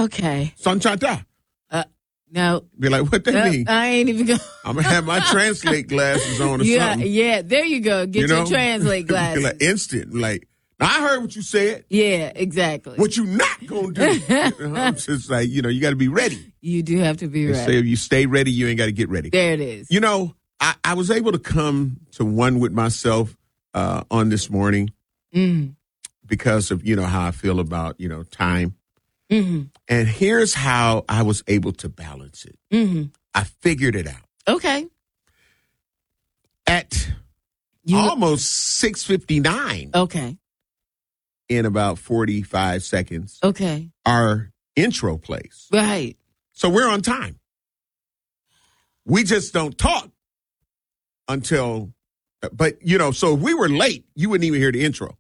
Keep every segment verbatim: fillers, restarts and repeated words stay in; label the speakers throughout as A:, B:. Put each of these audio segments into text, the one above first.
A: Okay.
B: Sanchata.
A: Uh, no.
B: Be like, what that
A: no,
B: mean?
A: I ain't even going.
B: I'm gonna have my translate glasses on or
A: yeah,
B: something.
A: Yeah, there you go. Get
B: you
A: your
B: know?
A: translate glasses.
B: like instant. Like, I heard what you said.
A: Yeah, exactly.
B: What you not gonna do? It's just like, you know, you got to be ready.
A: You do have to be
B: they
A: ready.
B: Say if you stay ready, you ain't got to get ready.
A: There it is.
B: You know, I, I was able to come to one with myself uh, on this morning
A: mm.
B: because of, you know, how I feel about, you know, time.
A: Mm-hmm.
B: And here's how I was able to balance it.
A: Mm-hmm.
B: I figured it out.
A: Okay.
B: At you, almost six fifty-nine.
A: Okay.
B: In about forty-five seconds.
A: Okay.
B: Our intro plays.
A: Right.
B: So we're on time. We just don't talk until, but, you know, so if we were late, you wouldn't even hear the intro.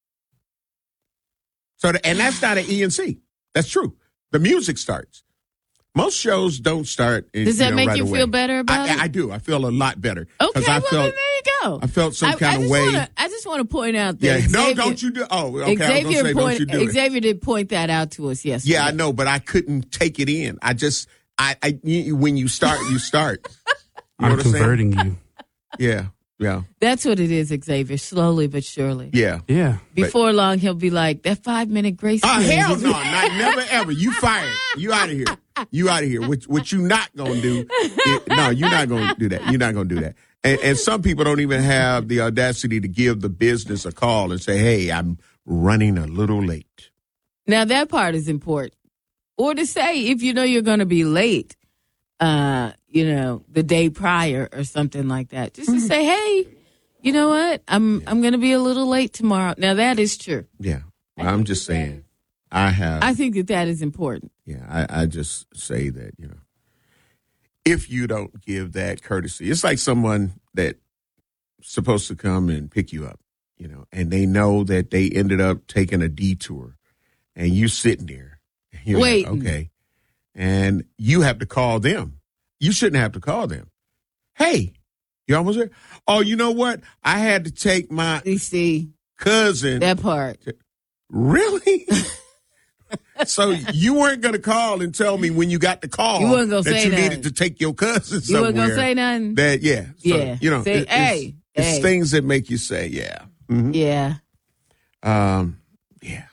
B: So, the, and that's not an E N C. That's true. The music starts. Most shows don't start. In,
A: Does that
B: you know,
A: make
B: right
A: you
B: away.
A: feel better about
B: I,
A: it?
B: I do. I feel a lot better.
A: Okay,
B: I
A: well,
B: felt,
A: then there you go.
B: I felt some
A: I,
B: kind
A: I
B: of way.
A: Wanna, I just want to point out that
B: Yeah,
A: Xavier,
B: no, don't you do. Oh, okay.
A: Xavier,
B: I was gonna say,
A: point,
B: don't you do
A: Xavier
B: it.
A: did point that out to us yesterday.
B: Yeah, I know, but I couldn't take it in. I just, I, I when you start, you start. You
C: I'm converting you.
B: Yeah, yeah.
A: That's what it is, Xavier. Slowly but surely.
B: Yeah,
C: yeah.
A: Before but, long, he'll be like that five minute grace
B: period. Oh hell
A: is-
B: no, not never ever. You fired. You out of here. You out of here. What what you not gonna do? It, no, you're not gonna do that. You're not gonna do that. And, and some people don't even have the audacity to give the business a call and say, "Hey, I'm running a little late."
A: Now that part is important. Or to say if you know you're going to be late, uh, you know, the day prior or something like that, just to mm-hmm. say, "Hey, you know what? I'm yeah. I'm going to be a little late tomorrow." Now that is true.
B: Yeah, well, I'm just saying. I have.
A: I think that that is important.
B: Yeah, I, I just say that, you know, if you don't give that courtesy, it's like someone that's supposed to come and pick you up, you know, and they know that they ended up taking a detour, and you sitting there, you're
A: wait,
B: like, okay, and you have to call them. You shouldn't have to call them. Hey, you almost there? Oh, you know what? I had to take my
A: you see
B: cousin.
A: That part.
B: To, really? So you weren't going to call and tell me when you got the call
A: you weren't gonna
B: that
A: say
B: you
A: nothing.
B: needed to take your cousin
A: you
B: somewhere.
A: You weren't going to say nothing?
B: That, yeah. So,
A: yeah.
B: You know,
A: say,
B: it,
A: hey,
B: it's,
A: hey.
B: it's things that make you say, yeah. Mm-hmm.
A: Yeah.
B: Um, yeah.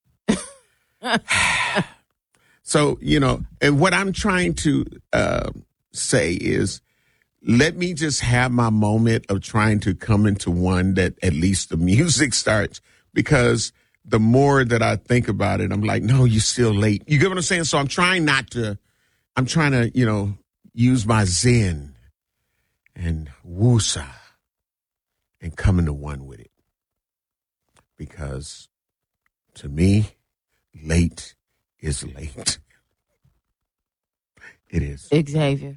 B: So, you know, and what I'm trying to uh, say is, let me just have my moment of trying to come into one that at least the music starts, because the more that I think about it, I'm like, no, you're still late. You get what I'm saying? So I'm trying not to, I'm trying to, you know, use my Zen and Wusa and come into one with it. Because to me, late is late. It is.
A: Xavier.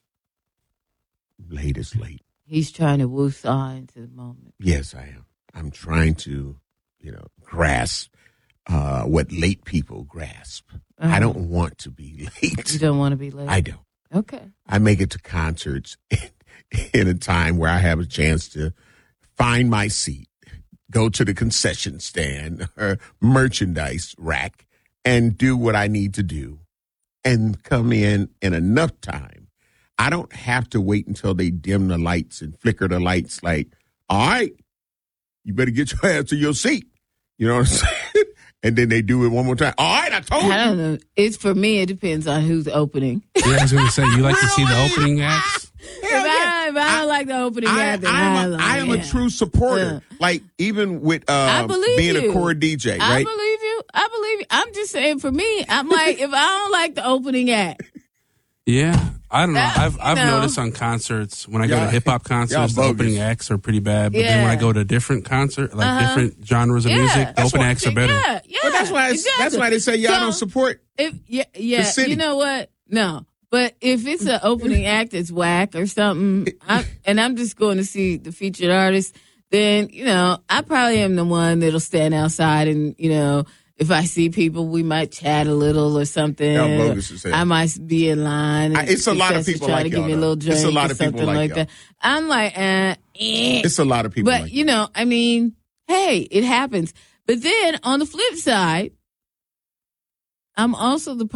B: Late is late.
A: He's trying to Wusa into the moment.
B: Yes, I am. I'm trying to, you know, grasp uh, what late people grasp. Uh-huh. I don't want to be late.
A: You don't want to be late?
B: I don't.
A: Okay.
B: I make it to concerts in, in a time where I have a chance to find my seat, go to the concession stand or merchandise rack and do what I need to do and come in in enough time. I don't have to wait until they dim the lights and flicker the lights like, all right, you better get your ass to your seat. You know what I'm saying? And then they do it one more time. All right, I told you.
A: I don't know. It's for me, it depends on who's opening.
C: Yeah, I was going to say, you like to see the opening acts?
A: If I, if I don't I, like the opening
B: I,
A: act, then
B: I,
A: I,
B: am, a,
A: like,
B: I am
A: yeah.
B: a true supporter. Uh, like, even with uh, being
A: you.
B: a core D J, right?
A: I believe you. I believe you. I'm just saying, for me, I'm like, if I don't like the opening act.
C: Yeah. I don't know.
A: That,
C: I've I've
A: know.
C: noticed on concerts, when I go
B: y'all,
C: to hip hop concerts, the opening acts are pretty bad. But
A: yeah.
C: then when I go to different concert, like
A: uh-huh.
C: different genres of
A: yeah.
C: music, the open
B: why,
C: acts are better.
A: Yeah, yeah.
B: But that's why
A: exactly.
B: that's why they say y'all
A: so,
B: don't support.
A: If yeah, yeah.
B: the city.
A: You know what? No. But if it's an opening act that's whack or something, I'm, and I'm just going to see the featured artist, then, you know, I probably am the one that'll stand outside and, you know, if I see people, we might chat a little or something.
B: Y'all bogus as hell.
A: I might be in line. And
B: I, it's a lot of people
A: trying
B: like
A: to give
B: y'all.
A: me a little drink
B: It's a lot
A: or
B: of people
A: something
B: like,
A: like
B: y'all.
A: that. I'm like, uh, eh.
B: It's a lot of people
A: But,
B: like
A: you know, I mean, hey, it happens. But then on the flip side, I'm also the